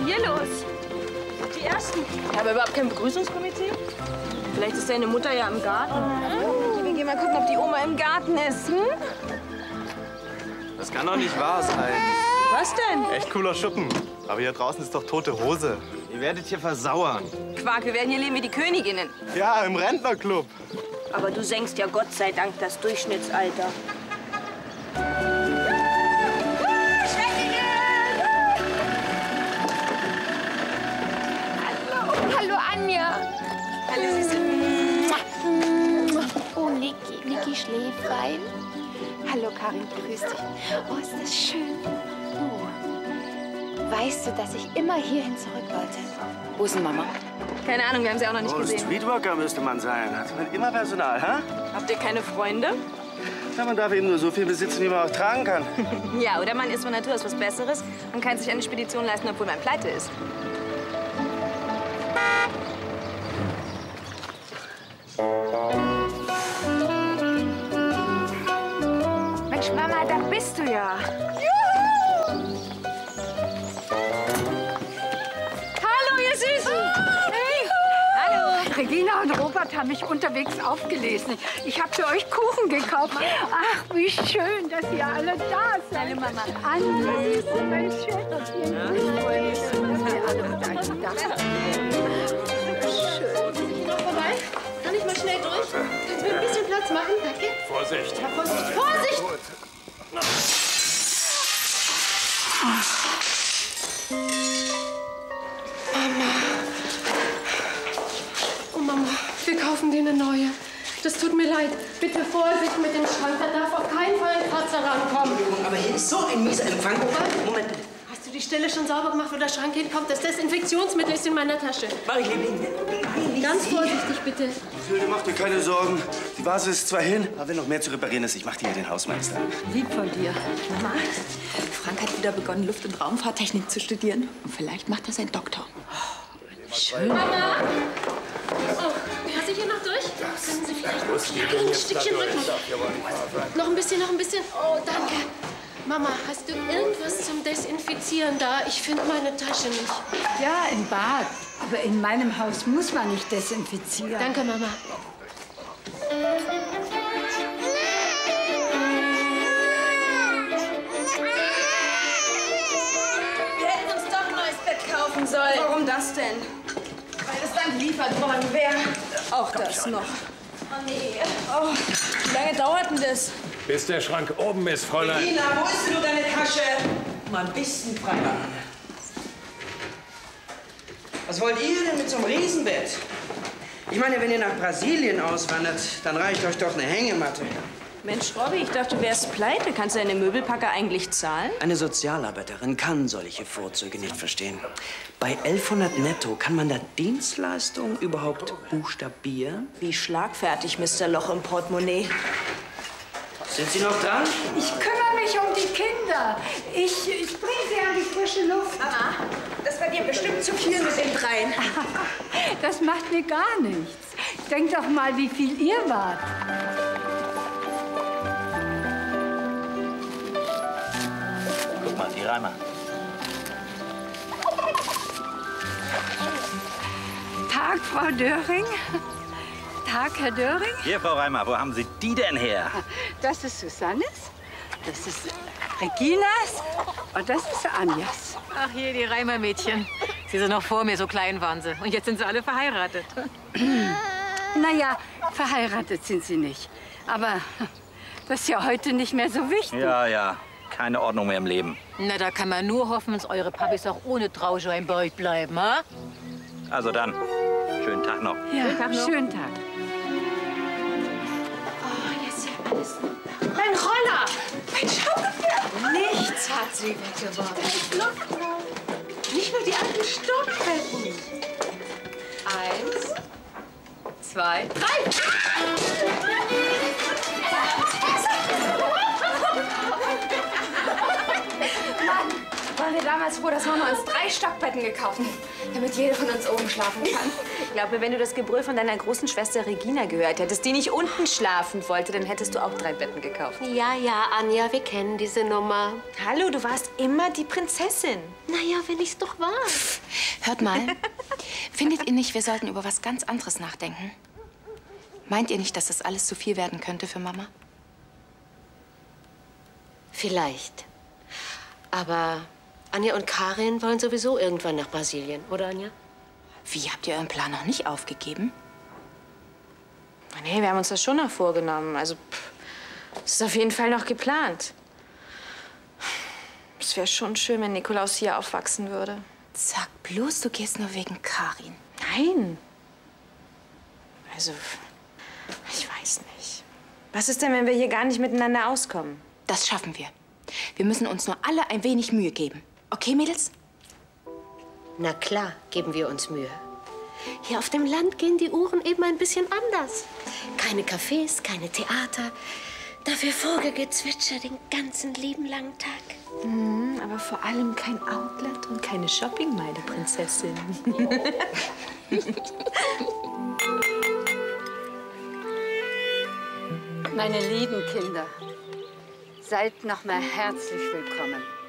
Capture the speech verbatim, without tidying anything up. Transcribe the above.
denn hier los? Die Ersten. Ja, aber überhaupt kein Begrüßungskomitee? Vielleicht ist deine Mutter ja im Garten. Wir gehen mal gucken, ob die Oma im Garten ist, hm? Das kann doch nicht wahr sein. Was denn? Echt cooler Schuppen. Aber hier draußen ist doch tote Hose. Ihr werdet hier versauern. Quark, wir werden hier leben wie die Königinnen. Ja, im Rentnerclub. Aber du senkst ja Gott sei Dank das Durchschnittsalter. Hallo, Anja. Hallo, Süße. Oh, Niki. Niki Schläflein. Hallo, Karin. Grüß dich. Oh, ist das schön. Oh. Weißt du, dass ich immer hierhin zurück wollte? Wo ist denn Mama? Keine Ahnung, wir haben sie auch noch nicht Oh, gesehen. Streetworker müsste man sein. Hat man immer Personal, hä? Habt ihr keine Freunde? Ja, man darf eben nur so viel besitzen, wie man auch tragen kann. Ja, oder man ist von Natur aus was Besseres und kann sich eine Spedition leisten, obwohl man pleite ist. Mensch, Mama, da bist du ja. Hallo, ihr Süßen! Hey. Hallo! Regina und Robert haben mich unterwegs aufgelesen. Ich habe für euch Kuchen gekauft. Ach, wie schön, dass ihr alle da seid. Hallo, Mama. Anja, Süße, mein Schätzchen. Ich freue mich so, dass ihr alle mit einem Dach seid. Schön. Noch vorbei? Kann ich mal schnell durch? Kannst du mir ein bisschen Platz machen? Danke. Vorsicht. Ja, Vorsicht, Vorsicht! Oh, Mama, wir kaufen dir eine neue. Das tut mir leid. Bitte Vorsicht mit dem Schrank. Da darf auf keinen Fall ein Kratzer rankommen. Aber hier ist so ein mieser Empfang. Moment. Hast du die Stelle schon sauber gemacht, wo der Schrank hinkommt? Das Desinfektionsmittel ist in meiner Tasche. Mach ich, Liebling. Ganz vorsichtig, bitte. Hilde, mach dir keine Sorgen. Die Vase ist zwar hin, aber wenn noch mehr zu reparieren ist, ich mach dir hier den Hausmeister. Lieb von dir. Mama, Frank hat wieder begonnen, Luft- und Raumfahrttechnik zu studieren. Und vielleicht macht er seinen Doktor. Schön. Mama! Oh, passe ich hier noch durch? Können Sie vielleicht noch ein Stückchen Rücken? Noch ein bisschen, noch ein bisschen. Oh, danke. Mama, hast du irgendwas zum Desinfizieren da? Ich finde meine Tasche nicht. Ja, im Bad. Aber in meinem Haus muss man nicht desinfizieren. Danke, Mama. Wir hätten uns doch ein neues Bett kaufen sollen. Warum das denn? Weil es dann geliefert worden wäre. Auch das noch. Oh nee. Oh, wie lange dauert denn das? Bis der Schrank oben ist, Fräulein. Regina, wo ist denn du deine Tasche? Mal ein bisschen frei machen. Was wollt ihr denn mit so einem Riesenbett? Ich meine, wenn ihr nach Brasilien auswandert, dann reicht euch doch eine Hängematte. Mensch, Robby, ich dachte, du wärst pleite. Kannst du deine Möbelpacker eigentlich zahlen? Eine Sozialarbeiterin kann solche Vorzüge nicht verstehen. Bei elfhundert netto kann man da Dienstleistungen überhaupt buchstabieren? Wie schlagfertig, Mister Loch im Portemonnaie. Sind Sie noch dran? Ich kümmere mich um die Kinder. Ich, ich bringe sie an die frische Luft. Mama, das war dir bestimmt zu viel mit den dreien. Das macht mir gar nichts. Denkt doch mal, wie viel ihr wart. Guck mal, die Reimer. Tag, Frau Döring. Tag, Herr Döring. Hier, Frau Reimer, wo haben Sie die denn her? Das ist Susannes, das ist Reginas und das ist Anjas. Ach, hier, die Reimer-Mädchen. Sie sind noch vor mir, so klein waren sie. Und jetzt sind sie alle verheiratet. Naja, verheiratet sind sie nicht. Aber das ist ja heute nicht mehr so wichtig. Ja, ja. Keine Ordnung mehr im Leben. Na, da kann man nur hoffen, dass eure Papis auch ohne Trauschein bei euch bleiben, ha? Also dann, schönen Tag noch. Ja, Schönen Tag noch. schönen Tag. Oh, jetzt hier alles. Mein Roller! Mein Schaukelpferd! Nichts hat sie weggeworfen. Da ist Luft drauf. Nicht mal die alten Stockbetten. Eins, zwei, drei! Mann, wollen wir damals froh, dass Mama uns drei Stockbetten gekauft hat, damit jede von uns oben schlafen kann. Glaub mir, wenn du das Gebrüll von deiner großen Schwester Regina gehört hättest, die nicht unten schlafen wollte, dann hättest du auch drei Betten gekauft. Ja, ja, Anja, wir kennen diese Nummer. Hallo, du warst immer die Prinzessin. Naja, wenn ich's doch war. Hört mal, findet ihr nicht, wir sollten über was ganz anderes nachdenken? Meint ihr nicht, dass das alles zu viel werden könnte für Mama? Vielleicht. Aber Anja und Karin wollen sowieso irgendwann nach Brasilien, oder Anja? Wie, habt ihr euren Plan noch nicht aufgegeben? Nee, wir haben uns das schon noch vorgenommen. Also, es ist auf jeden Fall noch geplant. Es wäre schon schön, wenn Nikolaus hier aufwachsen würde. Sag bloß, du gehst nur wegen Karin. Nein. Also, ich weiß nicht. Was ist denn, wenn wir hier gar nicht miteinander auskommen? Das schaffen wir. Wir müssen uns nur alle ein wenig Mühe geben. Okay, Mädels? Na klar, geben wir uns Mühe. Hier auf dem Land gehen die Uhren eben ein bisschen anders. Keine Cafés, keine Theater. Dafür Vogelgezwitscher den ganzen lieben langen Tag. Mhm, aber vor allem kein Outlet und keine Shoppingmeile, Prinzessin. Meine lieben Kinder, seid noch mal herzlich willkommen.